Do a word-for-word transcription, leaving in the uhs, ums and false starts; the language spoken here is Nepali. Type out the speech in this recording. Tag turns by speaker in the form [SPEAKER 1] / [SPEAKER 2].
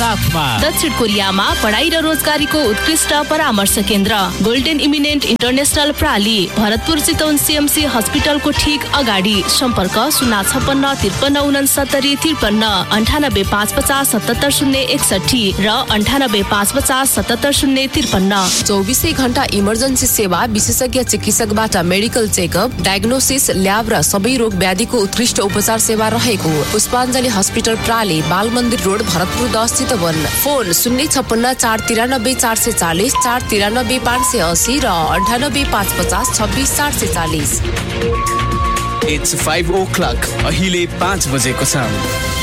[SPEAKER 1] साथमा
[SPEAKER 2] दक्षिण कोरियामा पढाइ र रोजगारीको उत्कृष्ट परामर्श केन्द्र golden eminent international प्राली Bharatpur Chitwan CMC हस्पिटलको ठीक अगाडि। सम्पर्क शून्य छपन्न त्रिपन्न उनसत्तरी त्रिपन्न अन्ठानब्बे पाँच पचास सतहत्तर शून्य एकसठी र अन्ठानब्बे पाँच पचास सतहत्तर शून्य त्रिपन्न।
[SPEAKER 3] चौबिसै घण्टा इमर्जेन्सी सेवा, विशेषज्ञ चिकित्सकबाट मेडिकल चेकअप, डायग्नोसिस, ल्याब र सबै रोग व्याधिको उत्कृष्ट उपचार सेवा रहेको पुष्पाञ्जली हस्पिटल प्राली, बाल मन्दिर रोड, भरतपुर दस चितवन। फोन शून्य छप्पन्न चार तिरानब्बे चार सय चालिस, चार तिरानब्बे पाँच सय असी र अन्ठानब्बे पाँच पचास छब्बिस चार सय चालिस।
[SPEAKER 4] It's five o'clock. अहिले पाँच बजेको छ।